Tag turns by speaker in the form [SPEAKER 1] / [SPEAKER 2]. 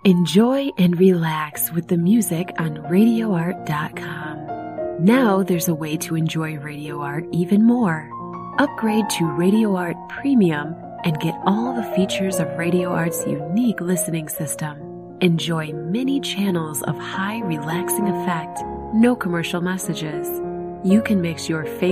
[SPEAKER 1] Enjoy and relax with the music on RadioArt.com. Now there's a way to enjoy Radio Art even more. Upgrade to Radio Art Premium and get all the features of Radio Art's unique listening system. Enjoy many channels of high relaxing effect, no commercial messages. You can mix your favorite